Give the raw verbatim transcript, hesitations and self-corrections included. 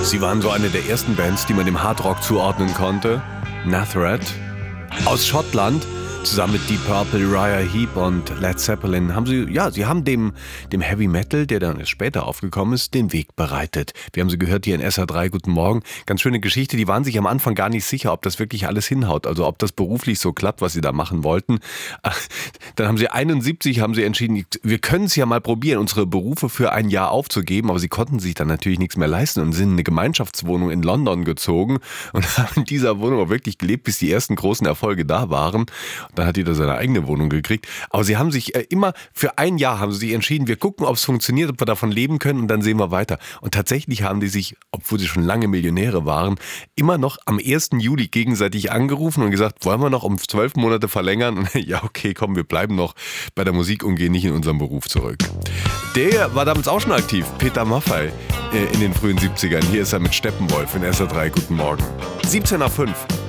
Sie waren so eine der ersten Bands, die man dem Hardrock zuordnen konnte. Nazareth. Aus Schottland. Zusammen mit Deep Purple, Uriah Heep und Led Zeppelin haben sie, ja, sie haben dem, dem Heavy Metal, der dann erst später aufgekommen ist, den Weg bereitet. Wir haben sie gehört hier in S R drei. Guten Morgen. Ganz schöne Geschichte. Die waren sich am Anfang gar nicht sicher, ob das wirklich alles hinhaut. Also ob das beruflich so klappt, was sie da machen wollten. Dann haben sie einundsiebzig haben sie entschieden, wir können es ja mal probieren, unsere Berufe für ein Jahr aufzugeben. Aber sie konnten sich dann natürlich nichts mehr leisten und sind in eine Gemeinschaftswohnung in London gezogen und haben in dieser Wohnung auch wirklich gelebt, bis die ersten großen Erfolge da waren. Dann hat jeder seine eigene Wohnung gekriegt. Aber sie haben sich äh, immer, für ein Jahr haben sie sich entschieden, wir gucken, ob es funktioniert, ob wir davon leben können und dann sehen wir weiter. Und tatsächlich haben die sich, obwohl sie schon lange Millionäre waren, immer noch am ersten Juli gegenseitig angerufen und gesagt, wollen wir noch um zwölf Monate verlängern? Und ja, okay, komm, wir bleiben noch bei der Musik und gehen nicht in unseren Beruf zurück. Der war damals auch schon aktiv, Peter Maffay, äh, in den frühen siebzigern. Hier ist er mit Steppenwolf in S R drei. Guten Morgen. siebzehn nach fünf.